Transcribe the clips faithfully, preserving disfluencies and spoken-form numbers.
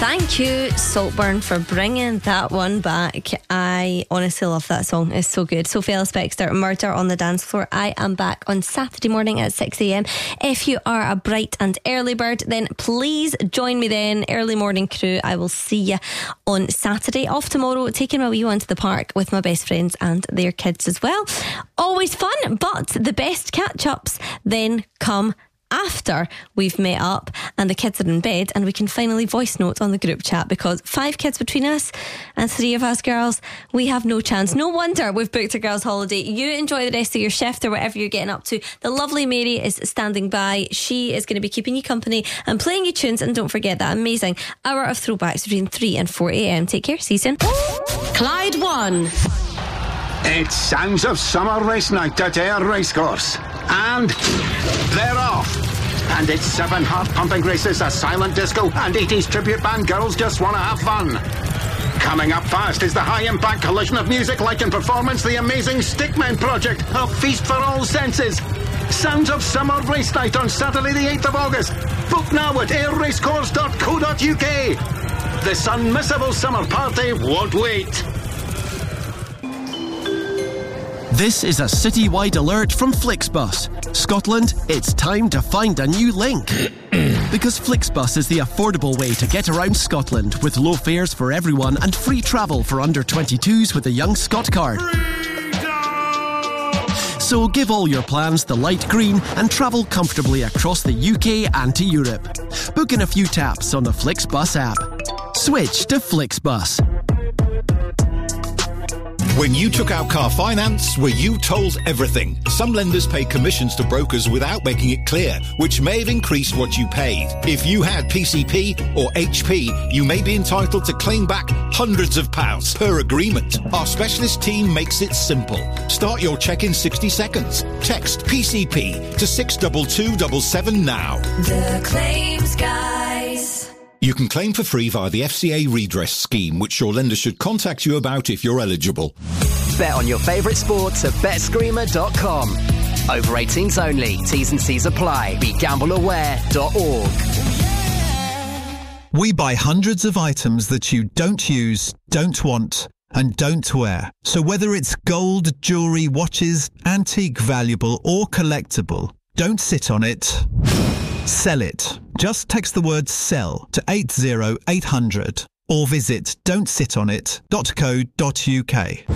Thank you, Saltburn, for bringing that one back. I honestly love that song. It's so good. Sophie Ellis-Bextor, Murder on the Dance Floor. I am back on Saturday morning at six a.m. If you are a bright and early bird, then please join me then. Early morning crew. I will see you on Saturday. Off tomorrow, taking my wee one to the park with my best friends and their kids as well. Always fun, but the best catch-ups then come after we've met up and the kids are in bed and we can finally voice note on the group chat, because five kids between us and three of us girls, we have no chance. No wonder we've booked a girls' holiday. You enjoy the rest of your shift or whatever you're getting up to. The lovely Mary is standing by. She is going to be keeping you company and playing you tunes, and don't forget that amazing hour of throwbacks between three and four a.m. Take care, season. Clyde One. It's Sounds of Summer Race Night at Ayr Racecourse. And they're off. And it's seven heart-pumping races, a silent disco, and eighties tribute band girls just want to have fun. Coming up fast is the high-impact collision of music, light and performance, the amazing Stickmen Project, a feast for all senses. Sounds of Summer Race Night on Saturday the eighth of August. Book now at ayr racecourse dot co dot uk. This unmissable summer party won't wait. This is a citywide alert from Flixbus. Scotland, it's time to find a new link. Because Flixbus is the affordable way to get around Scotland, with low fares for everyone and free travel for under twenty-twos with the Young Scot card. So give all your plans the light green and travel comfortably across the U K and to Europe. Book in a few taps on the Flixbus app. Switch to Flixbus. When you took out car finance, were you told everything? Some lenders pay commissions to brokers without making it clear, which may have increased what you paid. If you had P C P or H P, you may be entitled to claim back hundreds of pounds per agreement. Our specialist team makes it simple. Start your check in sixty seconds. Text P C P to six two two seven seven now. The Claims Guys. You can claim for free via the F C A redress scheme, which your lender should contact you about if you're eligible. Bet on your favourite sports at bet screamer dot com. Over eighteens only. T's and C's apply. Be gamble aware dot org. We buy hundreds of items that you don't use, don't want, and don't wear. So whether it's gold, jewellery, watches, antique, valuable or collectible, don't sit on it. Sell it. Just text the word SELL to eight zero eight hundred or visit don't sit on it dot co dot uk.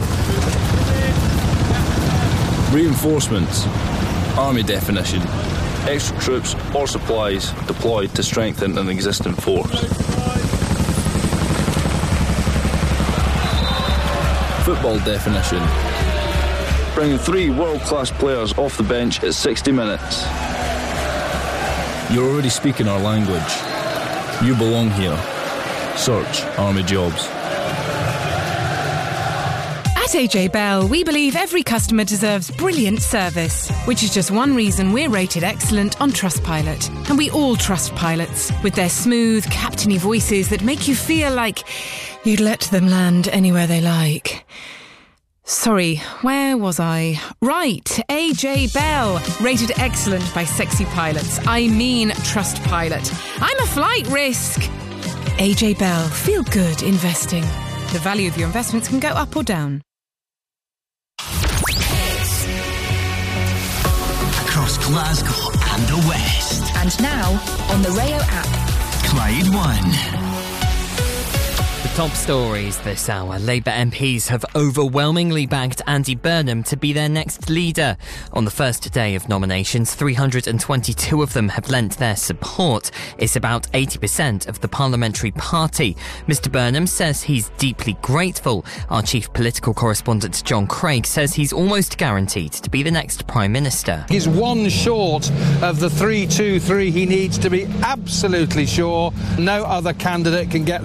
Reinforcements. Army definition. Extra troops or supplies deployed to strengthen an existing force. Football definition. Bringing three world-class players off the bench at sixty minutes. You're already speaking our language. You belong here. Search Army Jobs. At A J Bell, we believe every customer deserves brilliant service, which is just one reason we're rated excellent on Trustpilot. And we all trust pilots, with their smooth, captainy voices that make you feel like you'd let them land anywhere they like. Sorry, where was I? Right, A J Bell, rated excellent by sexy pilots. I mean Trustpilot. I'm a flight risk. A J Bell, feel good investing. The value of your investments can go up or down. Across Glasgow and the West. And now, on the Rayo app. Clyde One. Top stories this hour. Labour M Ps have overwhelmingly backed Andy Burnham to be their next leader. On the first day of nominations, three hundred twenty-two of them have lent their support. It's about eighty percent of the parliamentary party. Mister Burnham says he's deeply grateful. Our chief political correspondent John Craig says he's almost guaranteed to be the next Prime Minister. He's one short of the three two three he needs to be absolutely sure no other candidate can get